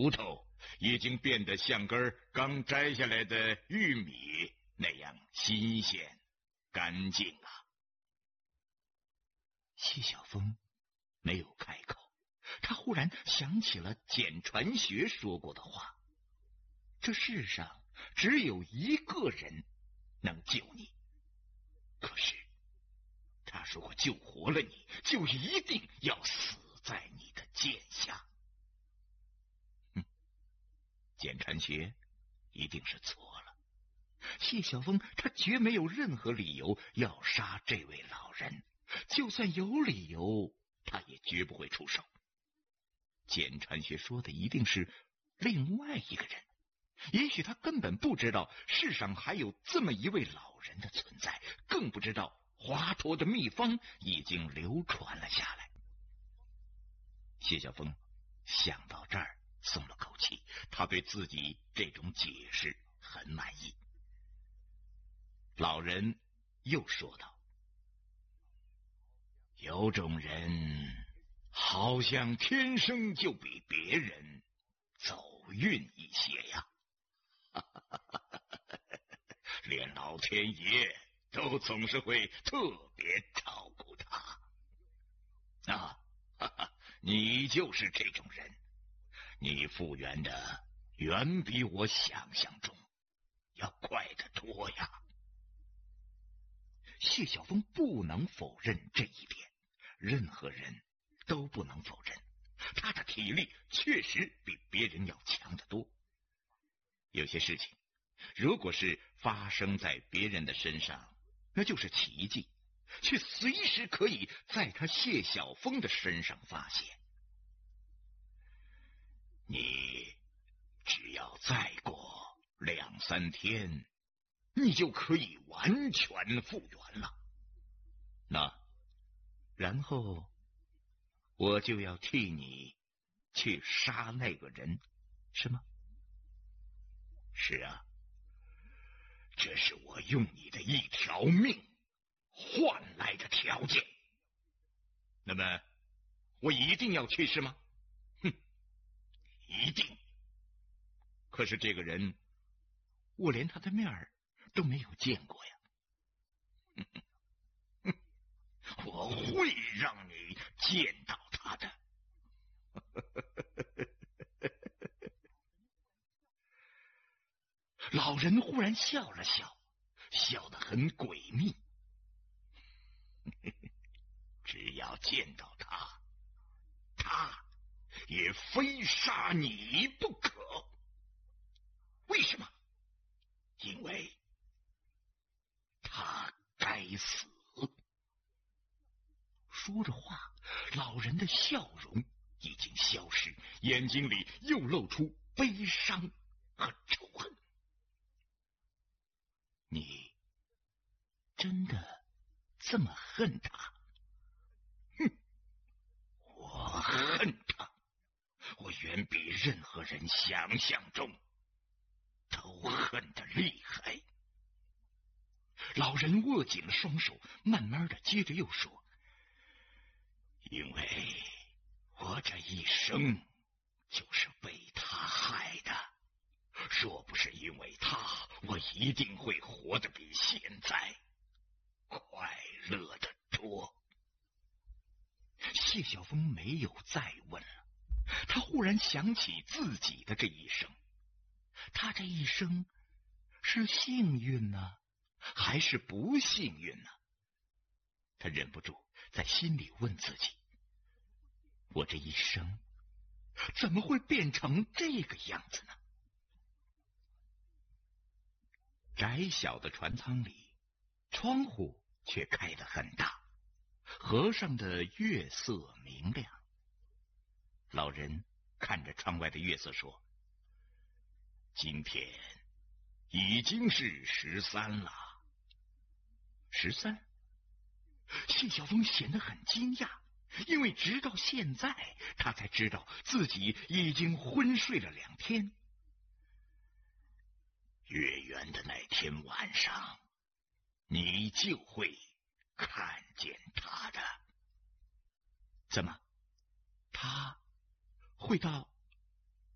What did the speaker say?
骨头已经变得像根刚摘下来的玉米那样新鲜干净啊。 谢晓峰没有开口，他忽然想起了简传学说过的话：这世上只有一个人能救你，可是他说过救活了你，就一定要死在你的剑下。简传学一定是错了，谢晓峰他绝没有任何理由要杀这位老人，就算有理由，他也绝不会出手。简传学说的一定是另外一个人，也许他根本不知道世上还有这么一位老人的存在，更不知道华佗的秘方已经流传了下来。谢晓峰想到这儿松了口气，他对自己这种解释很满意。老人又说道：有种人好像天生就比别人走运一些呀，连老天爷都总是会特别照顾他。你就是这种人，你复原的远比我想象中要快得多呀。谢晓峰不能否认这一点，任何人都不能否认，他的体力确实比别人要强得多。有些事情如果是发生在别人的身上，那就是奇迹，却随时可以在他谢晓峰的身上发现。你只要再过2-3天，你就可以完全复原了。那然后我就要替你去杀那个人，是吗？是啊，这是我用你的一条命换来的条件。那么我一定要去是吗？一定。可是这个人我连他的面儿都没有见过呀。我会让你见到他的。老人忽然笑了笑，笑得很诡秘。只要见到他，他也非杀你不可。为什么？因为他该死。说着话，老人的笑容已经消失，眼睛里又露出悲伤和仇恨。你真的这么恨他？我恨他，我远比任何人想象中都恨得厉害。老人握紧了双手，慢慢的接着又说：因为我这一生就是被他害的，若不是因为他，我一定会活得比现在快乐得多。谢晓峰没有再问了，他忽然想起自己的这一生，他这一生是幸运呢，还是不幸运呢？他忍不住在心里问自己：我这一生怎么会变成这个样子呢？窄小的船舱里，窗户却开得很大，河上的月色明亮。老人看着窗外的月色说：今天已经是13了。13？谢晓峰显得很惊讶，因为直到现在他才知道自己已经昏睡了2天。月圆的那天晚上，你就会看见他的。怎么，他会到